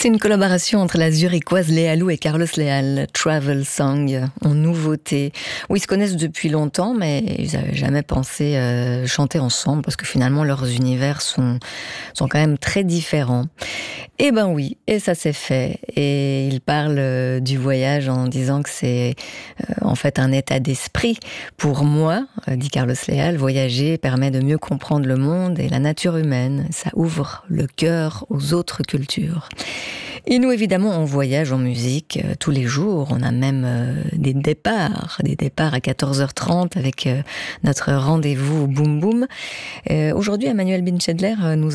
C'est une collaboration entre la zurichoise Léa Lou et Carlos Leal, Travel Song, en nouveauté. Oui, ils se connaissent depuis longtemps, mais ils n'avaient jamais pensé chanter ensemble, parce que finalement leurs univers sont quand même très différents. Eh ben oui, et ça s'est fait. Et ils parlent du voyage en disant que c'est en fait un état d'esprit. Pour moi, dit Carlos Leal, voyager permet de mieux comprendre le monde et la nature humaine. Ça ouvre le cœur aux autres cultures. Et nous, évidemment, on voyage en musique tous les jours. On a même des départs à 14h30 avec notre rendez-vous Boom Boom. Aujourd'hui, Emmanuel Binchedler nous